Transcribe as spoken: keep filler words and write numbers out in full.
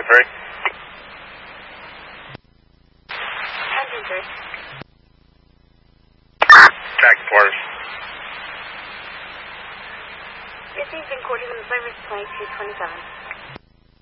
three. Engine three. Track fours. Received in coordinates service twenty-two twenty-seven.